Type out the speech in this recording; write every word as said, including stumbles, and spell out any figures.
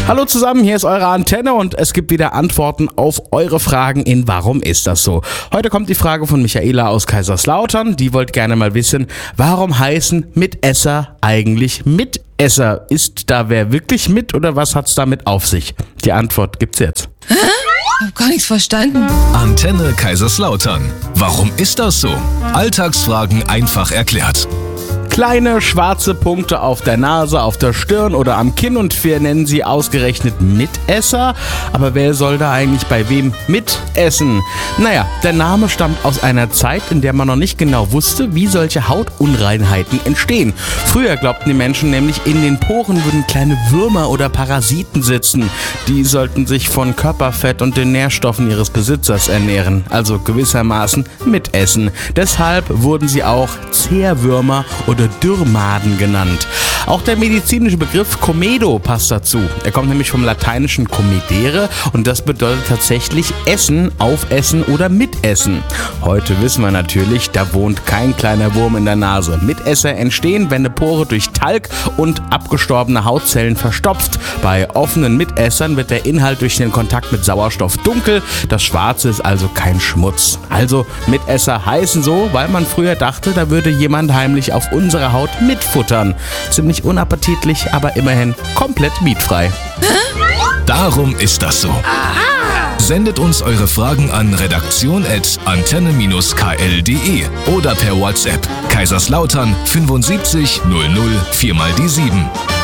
Hallo zusammen, hier ist eure Antenne und es gibt wieder Antworten auf eure Fragen in Warum ist das so? Heute kommt die Frage von Michaela aus Kaiserslautern. Die wollte gerne mal wissen, warum heißen Mitesser eigentlich Mitesser? Ist da wer wirklich mit oder was hat's damit auf sich? Die Antwort gibt's jetzt. Hä? Ich hab gar nichts verstanden. Antenne Kaiserslautern. Warum ist das so? Alltagsfragen einfach erklärt. Kleine schwarze Punkte auf der Nase, auf der Stirn oder am Kinn und wir nennen sie ausgerechnet Mitesser. Aber wer soll da eigentlich bei wem mitessen? Naja, der Name stammt aus einer Zeit, in der man noch nicht genau wusste, wie solche Hautunreinheiten entstehen. Früher glaubten die Menschen nämlich, in den Poren würden kleine Würmer oder Parasiten sitzen. Die sollten sich von Körperfett und den Nährstoffen ihres Besitzers ernähren, also gewissermaßen mitessen. Deshalb wurden sie auch Zehrwürmer oder Dürrmaden genannt. Auch der medizinische Begriff Comedo passt dazu. Er kommt nämlich vom lateinischen comedere und das bedeutet tatsächlich essen, aufessen oder mitessen. Heute wissen wir natürlich, da wohnt kein kleiner Wurm in der Nase. Mitesser entstehen, wenn eine Pore durch Talg und abgestorbene Hautzellen verstopft. Bei offenen Mitessern wird der Inhalt durch den Kontakt mit Sauerstoff dunkel. Das Schwarze ist also kein Schmutz. Also Mitesser heißen so, weil man früher dachte, da würde jemand heimlich auf unsere Haut mitfuttern. Ziemlich unappetitlich, aber immerhin komplett mietfrei. Darum ist das so. Sendet uns eure Fragen an redaktion at antenne k l punkt d e oder per WhatsApp Kaiserslautern fünfundsiebzig null null vier mal die sieben.